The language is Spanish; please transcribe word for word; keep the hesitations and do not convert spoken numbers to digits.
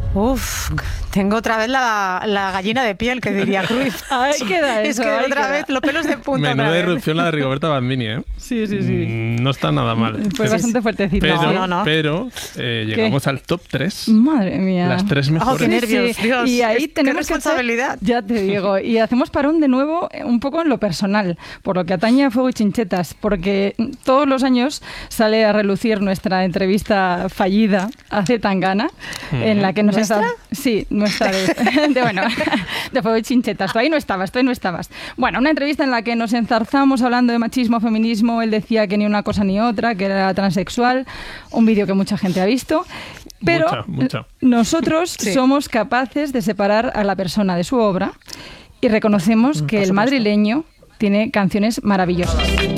Uf, tengo otra vez la, la gallina de piel, que diría Cruz. Ahí queda eso. Es que otra queda. vez los pelos de punta. Menuda irrupción la de Rigoberta Bandini, ¿eh? Sí, sí, sí. Mm, no está nada mal. Pues bastante fuertecito. Pero, No, no, no. pero eh, llegamos al top tres. Madre mía. Las tres mejores. Oh, qué nervios, Sí, Dios. Y ahí Es- tenemos qué responsabilidad. Que hacer, ya te digo, y hacemos parón de nuevo eh, un poco en lo personal, por lo que atañe a Fuego y Chinchetas, porque todos los años sale a relucir nuestra entrevista fallida a Zetangana, en la que nos ¿Nuestra? está- Sí, nuestra de, de, bueno, de Fuego y Chinchetas. Tú ahí no estabas, tú ahí no estabas. Bueno, una entrevista en la que nos enzarzamos hablando de machismo, feminismo, él decía que ni una cosa ni otra, que era transexual, un vídeo que mucha gente ha visto. Pero Mucha, mucha. nosotros Sí. somos capaces de separar a la persona de su obra y reconocemos que el madrileño tiene canciones maravillosas.